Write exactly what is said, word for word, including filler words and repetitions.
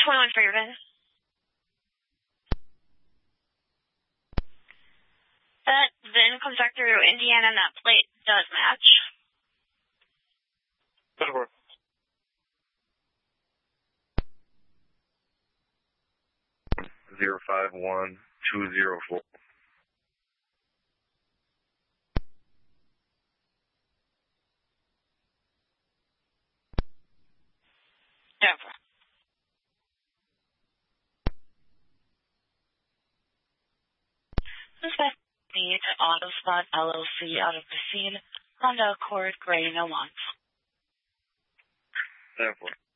twenty-one for your VIN. That VIN comes back through Indiana and that plate does match. That'll work. Zero five one two zero four. Never. Suspect needs AutoSpot L L C out of the scene. Honda Accord gray no wants. Ten four.